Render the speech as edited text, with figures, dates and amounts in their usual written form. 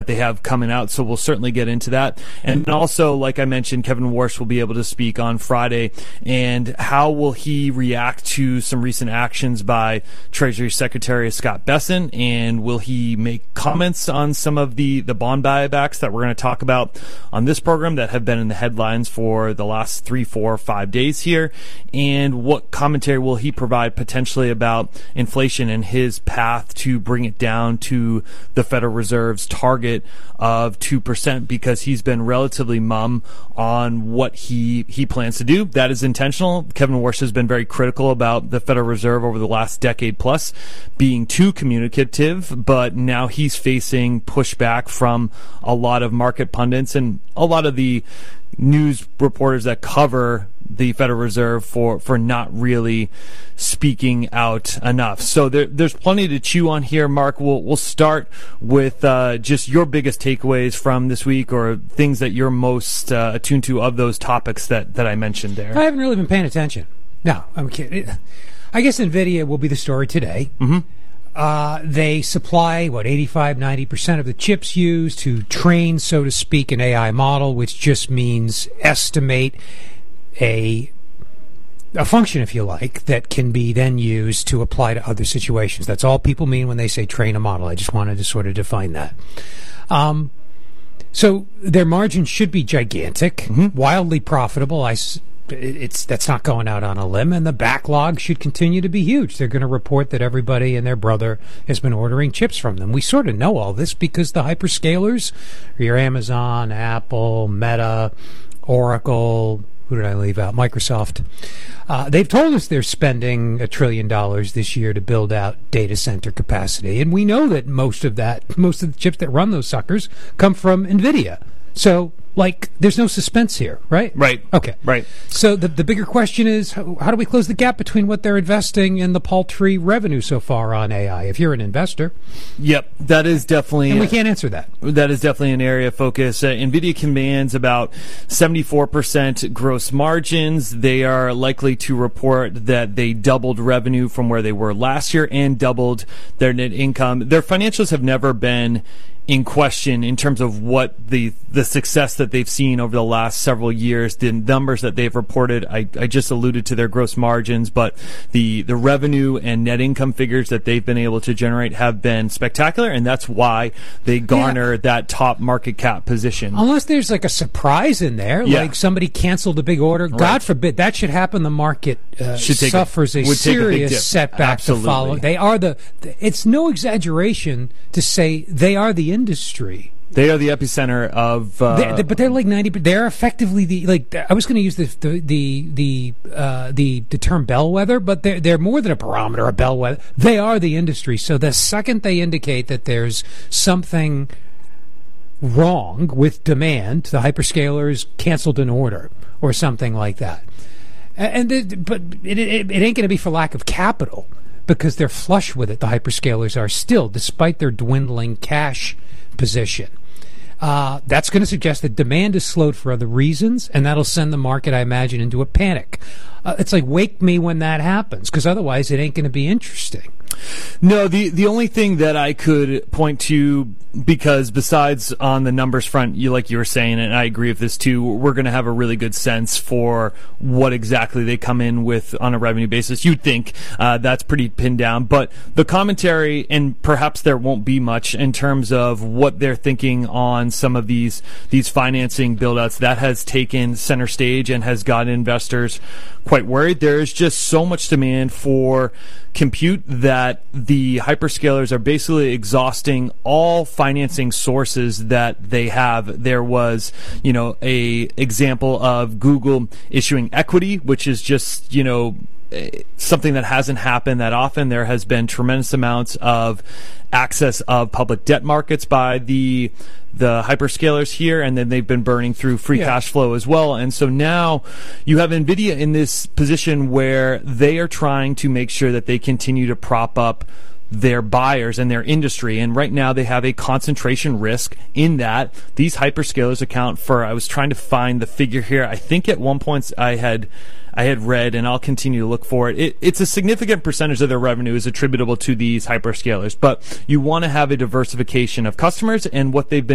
they have coming out, so we'll certainly get into that. And also, like I mentioned, Kevin Warsh will be able to speak on Friday, and how will he react to some recent actions by Treasury Secretary Scott Bessent, and will he make comments on some of the bond buybacks that we're going to talk about on this program that have been in the headlines for the last 3, 4, 5 days here, and what commentary will he provide potentially about inflation and his path to bring it down to the Federal Reserve's target of 2%, because he's been relatively mum on what he plans to do. That is intentional. Kevin Warsh has been very critical about the Federal Reserve over the last decade plus being too communicative, but now he's facing pushback from a lot of market pundits and a lot of the news reporters that cover the Federal Reserve for not really speaking out enough. So there's plenty to chew on here. Mark, we'll start with just your biggest takeaways from this week, or things that you're most attuned to of those topics that I mentioned there. I haven't really been paying attention. No, I'm kidding. I guess NVIDIA will be the story today. Mm-hmm. They supply, 85-90% of the chips used to train, so to speak, an AI model, which just means estimate a function, if you like, that can be then used to apply to other situations. That's all people mean when they say train a model. I just wanted to sort of define that. So their margins should be gigantic, mm-hmm. wildly profitable. That's not going out on a limb, and the backlog should continue to be huge. They're going to report that everybody and their brother has been ordering chips from them. We sort of know all this because the hyperscalers, your Amazon, Apple, Meta, Oracle, who did I leave out? Microsoft. They've told us they're spending $1 trillion this year to build out data center capacity, and we know that most of the chips that run those suckers come from NVIDIA. So, there's no suspense here, right? Right. Okay. Right. So the bigger question is, how do we close the gap between what they're investing and the paltry revenue so far on AI? If you're an investor. Yep. That is definitely... And we can't answer that. That is definitely an area of focus. NVIDIA commands about 74% gross margins. They are likely to report that they doubled revenue from where they were last year and doubled their net income. Their financials have never been in question in terms of what the success that they've seen over the last several years. The numbers that they've reported, I just alluded to their gross margins, but the revenue and net income figures that they've been able to generate have been spectacular, and that's why they garner that top market cap position. Unless there's a surprise in there, like somebody canceled a big order. Right. God forbid that should happen. The market suffers a serious setback Absolutely. to follow. They are it's no exaggeration to say they are the industry. They are the epicenter of. But they're 90%. They're effectively I was going to use the term bellwether, but they're more than a barometer, a bellwether. They are the industry. So the second they indicate that there's something wrong with demand, the hyperscalers canceled an order or something like that, but it ain't going to be for lack of capital, because they're flush with it. The hyperscalers are still, despite their dwindling cash position. That's going to suggest that demand is slowed for other reasons, and that'll send the market, I imagine, into a panic. It's like, wake me when that happens, because otherwise it ain't going to be interesting. No, the only thing that I could point to, because besides on the numbers front, like you were saying, and I agree with this too, we're going to have a really good sense for what exactly they come in with on a revenue basis. You'd think that's pretty pinned down, but the commentary, and perhaps there won't be much in terms of what they're thinking on some of these financing build-outs, that has taken center stage and has gotten investors quite worried. There's just so much demand for compute that the hyperscalers are basically exhausting all financing sources that they have. There was, a example of Google issuing equity, which is just, something that hasn't happened that often. There has been tremendous amounts of access of public debt markets by the hyperscalers here, and then they've been burning through free cash flow as well. And so now you have NVIDIA in this position where they are trying to make sure that they continue to prop up their buyers and their industry. And right now they have a concentration risk in that these hyperscalers account for, I was trying to find the figure here, I think at one point I had read, and I'll continue to look for it. It's a significant percentage of their revenue is attributable to these hyperscalers, but you want to have a diversification of customers, and what they've been